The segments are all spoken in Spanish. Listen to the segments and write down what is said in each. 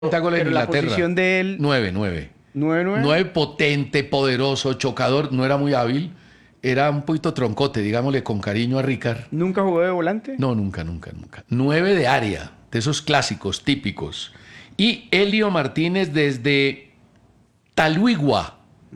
goles en Pero la Inglaterra. posición de él... 9. 9-9. 9 potente, poderoso, chocador, no era muy hábil. Era un poquito troncote, digámosle con cariño a Ricard. ¿Nunca jugó de volante? No, nunca. 9 de área, de esos clásicos, típicos. Y Elio Martínez desde Taluigua.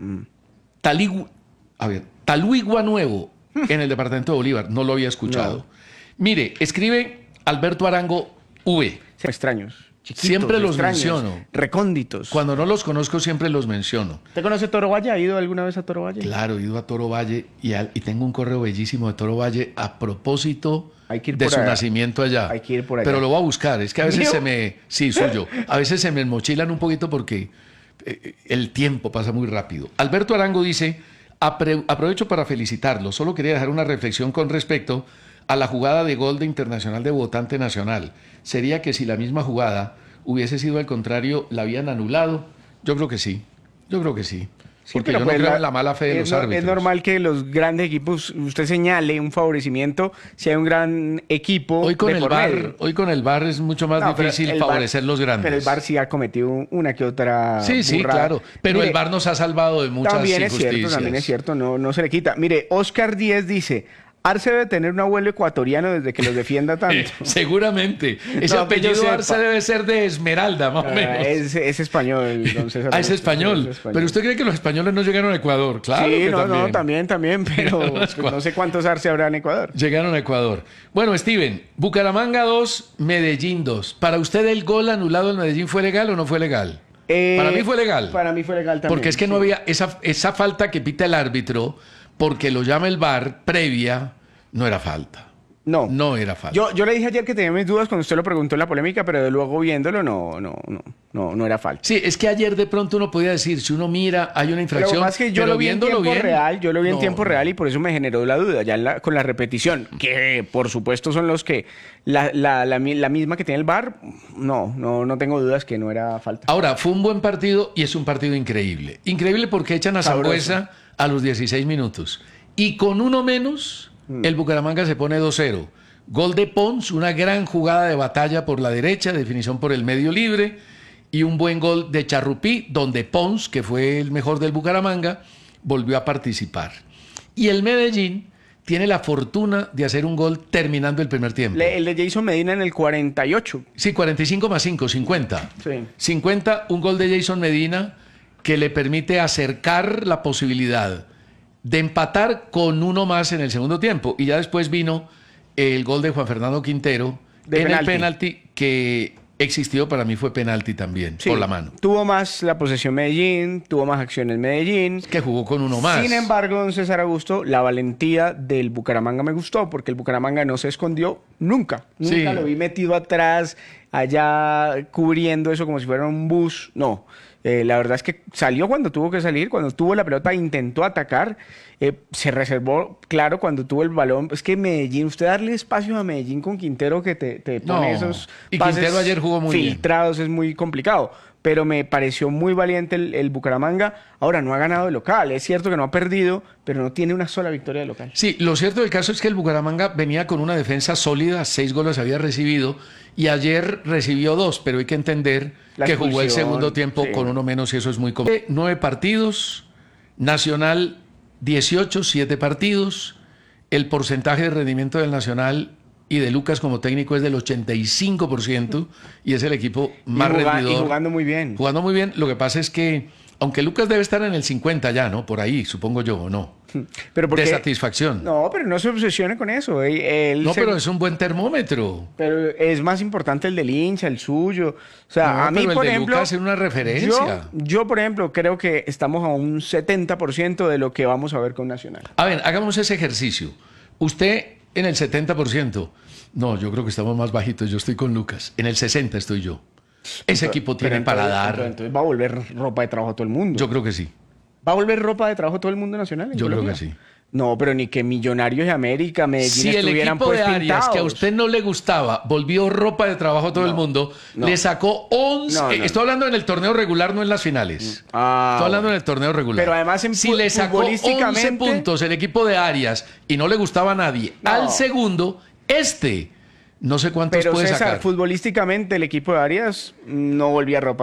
Taluigua Nuevo, en el departamento de Bolívar. No lo había escuchado. No. Mire, escribe Alberto Arango V. Extraños. Chiquitos, Siempre los extraños, menciono. recónditos. Cuando no los conozco, siempre los menciono. ¿Te conoce Toro Valle? ¿Ha ido alguna vez a Toro Valle? Claro, he ido a Toro Valle y tengo un correo bellísimo de Toro Valle a propósito Hay que ir de por su allá. nacimiento allá. Hay que ir por allá. Pero lo voy a buscar. Es que a veces ¿Mío? se me... Sí, suyo. A veces se me mochilan un poquito porque el tiempo pasa muy rápido. Alberto Arango dice, aprovecho para felicitarlo. Solo quería dejar una reflexión con respecto a la jugada de gol de Internacional de votante nacional. Sería que si la misma jugada hubiese sido al contrario, ¿la habían anulado? Yo creo que sí. Sí, Porque pero yo no pues creo en la mala fe de los árbitros. Es normal que los grandes equipos, usted señale un favorecimiento si hay un gran equipo Hoy con de el por medio. VAR, es mucho más No, pero difícil el VAR favorecer los grandes. Pero el VAR sí ha cometido una que otra Sí, burrada. claro. Pero Mire, el VAR nos ha salvado de muchas también injusticias. también es cierto, no se le quita. Mire, Oscar Díez dice, Arce debe tener un abuelo ecuatoriano desde que los defienda tanto. Seguramente. Ese No, que yo apellido sepa. Arce debe ser de Esmeralda, más o menos. Es español, don César. Es español. Pero usted cree que los españoles no llegaron a Ecuador. Claro Sí, que también, pero Llegaron a pues, no sé cuántos Arce habrá en Ecuador. Llegaron a Ecuador. Bueno, Steven, Bucaramanga 2, Medellín 2. ¿Para usted el gol anulado en Medellín fue legal o no fue legal? Para mí fue legal. Para mí fue legal también. Porque es que no sí. había esa falta que pita el árbitro, porque lo llama el VAR previa, no era falta. No. No era falta. Yo le dije ayer que tenía mis dudas cuando usted lo preguntó en la polémica, pero luego viéndolo no era falta. Sí, es que ayer de pronto uno podía decir, si uno mira, hay una Pero infracción, más que yo pero lo vi en viéndolo tiempo bien, real, yo lo vi en no. tiempo real y por eso me generó la duda, ya con la repetición, que por supuesto son los que, la misma que tiene el VAR, no tengo dudas que no era falta. Ahora, fue un buen partido y es un partido increíble. Increíble porque echan a Sabroso. Sangüesa a los 16 minutos. Y con uno menos, el Bucaramanga se pone 2-0. Gol de Pons, una gran jugada de batalla por la derecha, definición por el medio libre, y un buen gol de Charrupí, donde Pons, que fue el mejor del Bucaramanga, volvió a participar. Y el Medellín tiene la fortuna de hacer un gol terminando el primer tiempo. El de Jason Medina en el 48. Sí, 45 más 5, 50. Sí. 50, un gol de Jason Medina que le permite acercar la posibilidad de empatar con uno más en el segundo tiempo. Y ya después vino el gol de Juan Fernando Quintero De en penalti. el penalti que existió, para mí fue penalti también, Sí, por la mano. tuvo más la posesión Medellín, tuvo más acciones Medellín. Que jugó con uno más. Sin embargo, don César Augusto, la valentía del Bucaramanga me gustó, porque el Bucaramanga no se escondió nunca. Sí. Nunca lo vi metido atrás, allá cubriendo eso como si fuera un bus. No. La verdad es que salió cuando tuvo que salir, cuando tuvo la pelota intentó atacar, se reservó, claro, cuando tuvo el balón. Es que Medellín, usted darle espacio a Medellín con Quintero que te pone No, esos y pases Quintero ayer jugó muy bien. filtrados es muy complicado. Pero me pareció muy valiente el Bucaramanga. Ahora, no ha ganado de local. Es cierto que no ha perdido, pero no tiene una sola victoria de local. Sí, lo cierto del caso es que el Bucaramanga venía con una defensa sólida, 6 goles había recibido, y ayer recibió 2, pero hay que entender La que jugó el expulsión, segundo tiempo sí. con uno menos y eso es muy complicado. 9 partidos, Nacional 18, 7 partidos, el porcentaje de rendimiento del Nacional y de Lucas como técnico es del 85% y es el equipo más rendidor. Y jugando muy bien. Jugando muy bien, lo que pasa es que, aunque Lucas debe estar en el 50 ya, ¿no? Por ahí, supongo yo, ¿o no? Pero De porque, satisfacción. no, pero no se obsesione con eso. Pero es un buen termómetro. Pero es más importante el del hincha, el suyo. O sea, No, a mí, pero el por de ejemplo, Lucas es una referencia. yo, por ejemplo, creo que estamos a un 70% de lo que vamos a ver con Nacional. A ver, hagamos ese ejercicio. Usted en el 70%. No, yo creo que estamos más bajitos. Yo estoy con Lucas. En el 60 estoy yo. Ese equipo tiene Pero para entonces- dar. Entonces va a volver ropa de trabajo a todo el mundo. Yo creo que sí. ¿Va a volver ropa de trabajo a todo el mundo nacional en Yo creo Colombia? que sí. No, pero ni que Millonarios de América, Medellín Si el estuvieran equipo pues de Arias, pintados. que a usted no le gustaba, volvió ropa de trabajo a todo el mundo, no. le sacó 11. No, no. Estoy hablando en el torneo regular, no en las finales. Ah, Estoy hablando bueno. en el torneo regular. Pero además en si le sacó 11 futbolísticamente- puntos el equipo de Arias y no le gustaba a nadie, No. al segundo, este No sé cuántos Pero puede César, sacar. futbolísticamente el equipo de Arias no volvía a ropa